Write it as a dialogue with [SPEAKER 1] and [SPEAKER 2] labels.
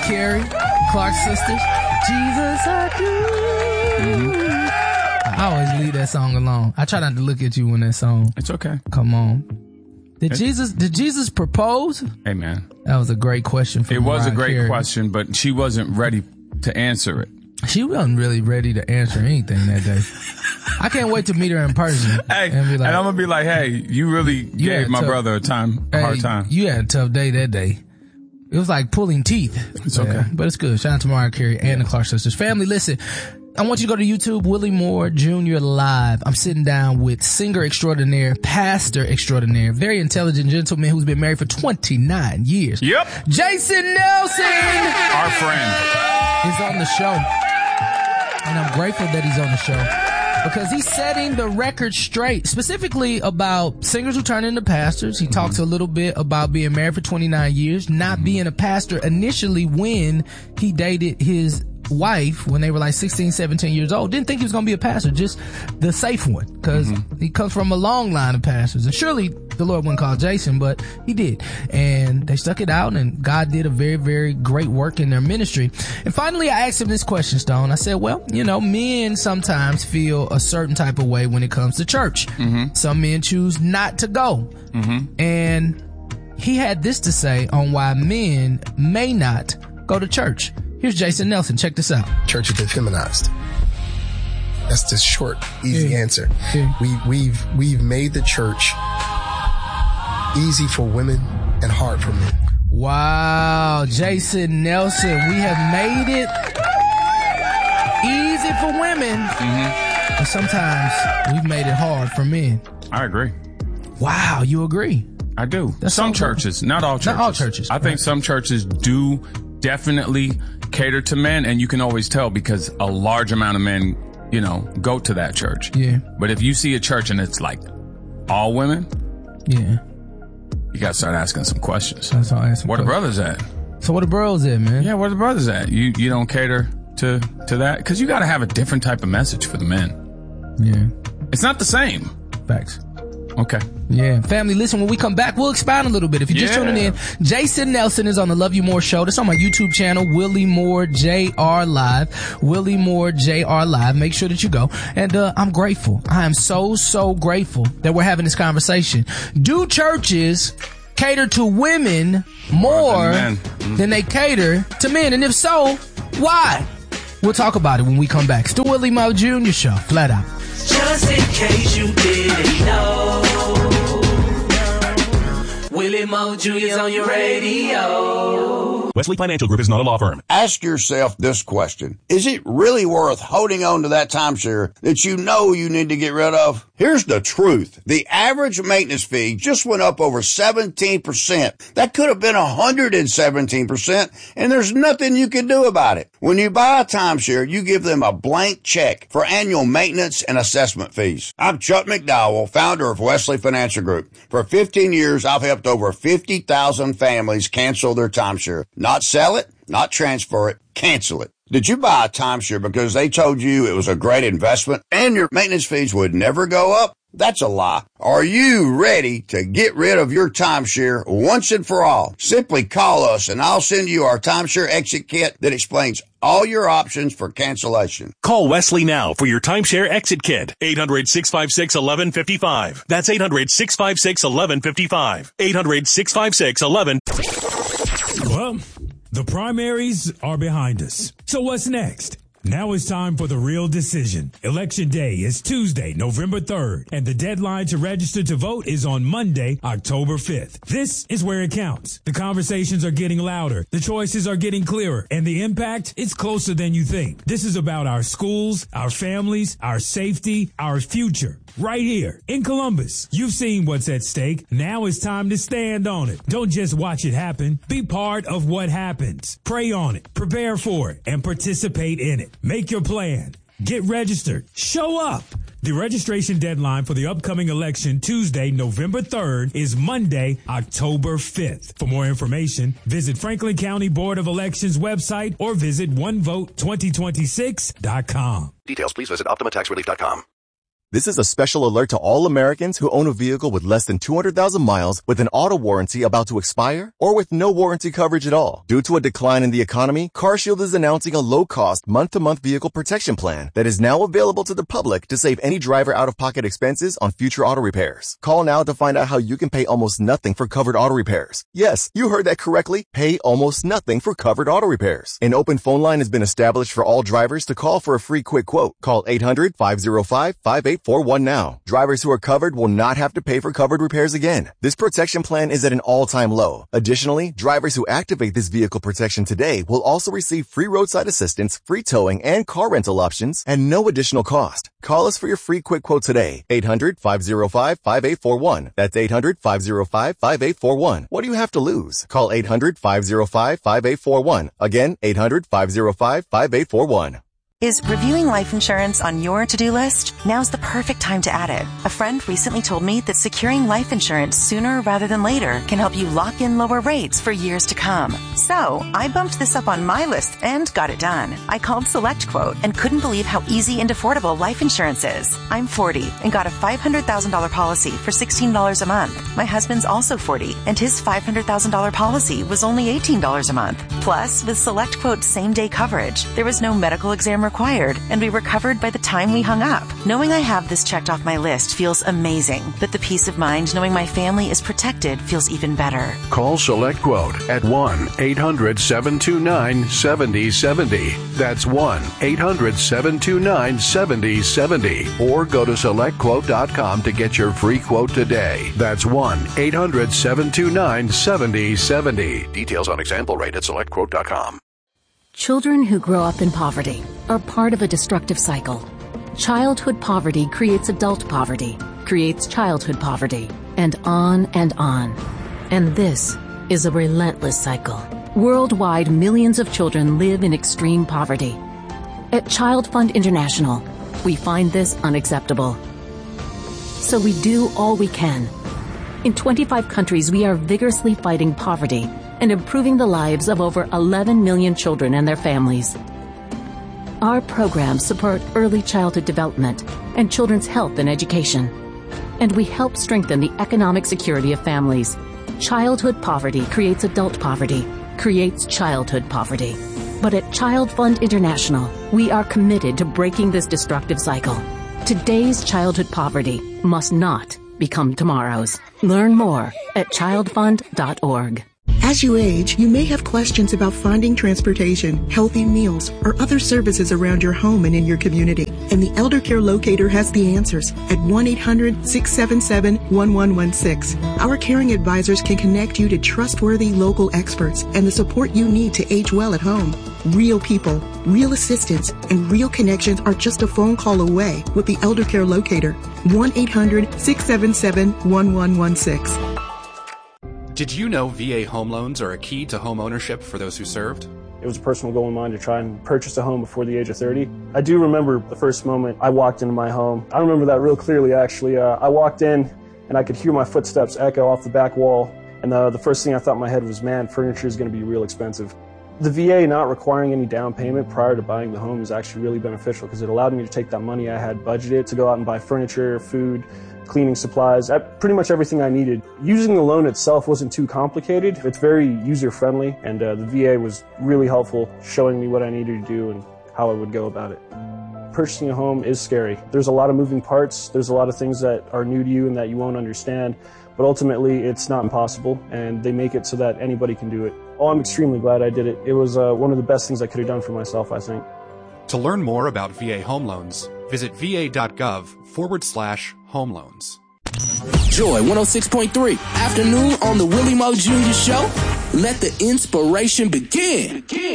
[SPEAKER 1] Carey, Clark Sisters. Jesus, I do. I always leave that song alone. I try not to look at you when that song.
[SPEAKER 2] It's okay.
[SPEAKER 1] Come on. Did Jesus propose?
[SPEAKER 2] Hey, man.
[SPEAKER 1] That was a great question for
[SPEAKER 2] It was a great
[SPEAKER 1] Carey.
[SPEAKER 2] question, but she wasn't ready to answer it.
[SPEAKER 1] She wasn't really ready to answer anything that day. I can't wait to meet her in person.
[SPEAKER 2] Hey,
[SPEAKER 1] and be like,
[SPEAKER 2] and I'm going to be like, hey, you really gave my brother a hard time.
[SPEAKER 1] You had a tough day that day. It was like pulling teeth.
[SPEAKER 2] It's okay.
[SPEAKER 1] But it's good. Shout out to Mariah Carey and the Clark Sisters. Family, listen. I want you to go to YouTube, Willie Moore Jr. Live. I'm sitting down with singer extraordinaire, pastor extraordinaire, very intelligent gentleman who's been married for 29 years.
[SPEAKER 2] Yep.
[SPEAKER 1] Jason Nelson.
[SPEAKER 2] Our friend.
[SPEAKER 1] Is on the show. And I'm grateful that he's on the show because he's setting the record straight, specifically about singers who turn into pastors. He talks a little bit about being married for 29 years, not being a pastor initially when he dated his wife when they were like 16, 17 years old. Didn't think he was going to be a pastor, just the safe one, because he comes from a long line of pastors. And surely the Lord wouldn't call Jason, but he did. And they stuck it out, and God did a very, very great work in their ministry. And finally, I asked him this question, Stone. I said, well, you know, men sometimes feel a certain type of way when it comes to church. Some men choose not to go. And he had this to say on why men may not go to church. Here's Jason Nelson. Check this out.
[SPEAKER 3] Church has been feminized. That's the short, easy answer. We've made the church easy for women and hard for men.
[SPEAKER 1] Wow, Jason Nelson. We have made it easy for women, but sometimes we've made it hard for men.
[SPEAKER 2] I agree.
[SPEAKER 1] Wow, you agree?
[SPEAKER 2] I do.
[SPEAKER 1] That's
[SPEAKER 2] some churches, not all churches.
[SPEAKER 1] Not all churches.
[SPEAKER 2] I think some churches do definitely cater to men, and you can always tell because a large amount of men, you know, go to that church.
[SPEAKER 1] Yeah.
[SPEAKER 2] But if you see a church and it's like all women,
[SPEAKER 1] yeah,
[SPEAKER 2] you got to start asking some questions.
[SPEAKER 1] That's all I ask.
[SPEAKER 2] Where the brothers at?
[SPEAKER 1] So where the bros at, man?
[SPEAKER 2] Yeah, where the brothers at? You don't cater to that? Because you got to have a different type of message for the men.
[SPEAKER 1] Yeah.
[SPEAKER 2] It's not the same.
[SPEAKER 1] Facts.
[SPEAKER 2] Okay.
[SPEAKER 1] Yeah. Family, listen, when we come back, we'll expound a little bit. If you're just tuning in, Jason Nelson is on the Love You More show. That's on my YouTube channel, Willie Moore JR Live. Willie Moore JR Live. Make sure that you go. And I'm grateful. I am so grateful that we're having this conversation. Do churches cater to women more than they cater to men? And if so, why? We'll talk about it when we come back. It's the Willie Moore Jr. show. Flat out.
[SPEAKER 4] Just in case you didn't know, Willie Moore Jr. is on your radio.
[SPEAKER 5] Wesley Financial Group is not a law firm.
[SPEAKER 6] Ask yourself this question. Is it really worth holding on to that timeshare that you know you need to get rid of? Here's the truth. The average maintenance fee just went up over 17%. That could have been 117%, and there's nothing you can do about it. When you buy a timeshare, you give them a blank check for annual maintenance and assessment fees. I'm Chuck McDowell, founder of Wesley Financial Group. For 15 years, I've helped over 50,000 families cancel their timeshare. Not sell it, not transfer it, cancel it. Did you buy a timeshare because they told you it was a great investment and your maintenance fees would never go up? That's a lie. Are you ready to get rid of your timeshare once and for all? Simply call us and I'll send you our timeshare exit kit that explains all your options for cancellation.
[SPEAKER 5] Call Wesley now for your timeshare exit kit. 800-656-1155. That's 800-656-1155. 800-656-1155.
[SPEAKER 7] Well, the primaries are behind us. So what's next? Now it's time for the real decision. Election day is Tuesday, November 3rd, and the deadline to register to vote is on Monday, October 5th. This is where it counts. The conversations are getting louder, the choices are getting clearer, and the impact is closer than you think. This is about our schools, our families, our safety, our future. Right here in Columbus. You've seen what's at stake. Now it's time to stand on it. Don't just watch it happen. Be part of what happens. Pray on it, prepare for it, and participate in it. Make your plan. Get registered. Show up. The registration deadline for the upcoming election Tuesday, November 3rd is Monday, October 5th. For more information, visit Franklin County Board of Elections website or visit onevote2026.com.
[SPEAKER 8] Details, please visit OptimaTaxRelief.com. This is a special alert to all Americans who own a vehicle with less than 200,000 miles with an auto warranty about to expire or with no warranty coverage at all. Due to a decline in the economy, CarShield is announcing a low-cost month-to-month vehicle protection plan that is now available to the public to save any driver out-of-pocket expenses on future auto repairs. Call now to find out how you can pay almost nothing for covered auto repairs. Yes, you heard that correctly. Pay almost nothing for covered auto repairs. An open phone line has been established for all drivers to call for a free quick quote. Call 800-505-5841 now. Drivers who are covered will not have to pay for covered repairs again. This protection plan is at an all-time low. Additionally, drivers who activate this vehicle protection today will also receive free roadside assistance, free towing, and car rental options at no additional cost. Call us for your free quick quote today. 800-505-5841. That's 800-505-5841. What do you have to lose? Call 800-505-5841. Again, 800-505-5841.
[SPEAKER 9] Is reviewing life insurance on your to-do list? Now's the perfect time to add it. A friend recently told me that securing life insurance sooner rather than later can help you lock in lower rates for years to come. So I bumped this up on my list and got it done. I called SelectQuote and couldn't believe how easy and affordable life insurance is. I'm 40 and got a $500,000 policy for $16 a month. My husband's also 40 and his $500,000 policy was only $18 a month. Plus, with SelectQuote's same-day coverage, there was no medical exam required, and we were covered by the time we hung up. Knowing I have this checked off my list feels amazing, but the peace of mind knowing my family is protected feels even better.
[SPEAKER 10] Call SelectQuote at 1-800-729-7070. That's 1-800-729-7070. Or go to SelectQuote.com to get your free quote today. That's 1-800-729-7070. Details on example rate at SelectQuote.com.
[SPEAKER 11] Children who grow up in poverty are part of a destructive cycle. Childhood poverty creates adult poverty, creates childhood poverty, and on and on. And this is a relentless cycle. Worldwide, millions of children live in extreme poverty. At Child Fund International, we find this unacceptable. So we do all we can. In 25 countries, we are vigorously fighting poverty and improving the lives of over 11 million children and their families. Our programs support early childhood development and children's health and education. And we help strengthen the economic security of families. Childhood poverty creates adult poverty, creates childhood poverty. But at Child Fund International, we are committed to breaking this destructive cycle. Today's childhood poverty must not become tomorrow's. Learn more at childfund.org.
[SPEAKER 12] As you age, you may have questions about finding transportation, healthy meals, or other services around your home and in your community. And the Elder Care Locator has the answers at 1-800-677-1116. Our caring advisors can connect you to trustworthy local experts and the support you need to age well at home. Real people, real assistance, and real connections are just a phone call away with the Elder Care Locator. 1-800-677-1116.
[SPEAKER 13] Did you know VA home loans are a key to home ownership for those who served?
[SPEAKER 14] It was a personal goal of mine to try and purchase a home before the age of 30. I do remember the first moment I walked into my home. I remember that real clearly, actually. I walked in and I could hear my footsteps echo off the back wall. And the first thing I thought in my head was, man, furniture is going to be real expensive. The VA not requiring any down payment prior to buying the home is actually really beneficial because it allowed me to take that money I had budgeted to go out and buy furniture, food, cleaning supplies, pretty much everything I needed. Using the loan itself wasn't too complicated. It's very user-friendly, and the VA was really helpful, showing me what I needed to do and how I would go about it. Purchasing a home is scary. There's a lot of moving parts. There's a lot of things that are new to you and that you won't understand, but ultimately it's not impossible, and they make it so that anybody can do it. Oh, I'm extremely glad I did it. It was one of the best things I could have done for myself, I think.
[SPEAKER 13] To learn more about VA home loans, visit va.gov/home loans.
[SPEAKER 15] Joy 106.3, afternoon on the Willie Moe Jr. Show. Let the inspiration begin.